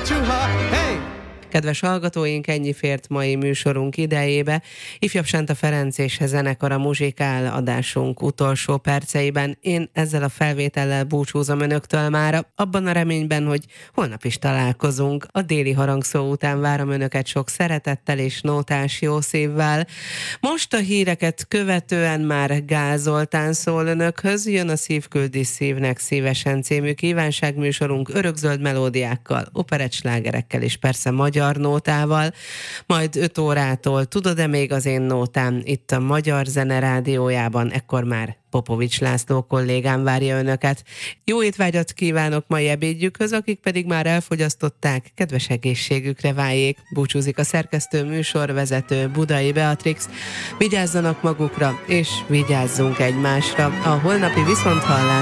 Kedves hallgatóink, ennyi fért mai műsorunk idejébe. Ifjabb Sánta Ferenc és zenekara muzsikál adásunk utolsó perceiben. Én ezzel a felvétellel búcsúzom önöktől mára, abban a reményben, hogy holnap is találkozunk. A déli harangszó után várom önöket sok szeretettel és nótás jó szívvel. Most a híreket követően már Gál Zoltán szól önökhöz, jön a Szívküldi Szívnek szívesen című kívánságműsorunk örökzöld melódiákkal, operettslágerekkel és persze magyar nótával, majd 5 órától Tudod-e még az én nótám itt a Magyar Zene Rádiójában, ekkor már Popovics László kollégám várja önöket. Jó étvágyat kívánok mai ebédjükhöz, akik pedig már elfogyasztották, kedves egészségükre váljék. Búcsúzik a szerkesztő műsorvezető Budai Beatrix. Vigyázzanak magukra, és vigyázzunk egymásra. A holnapi viszonthallásra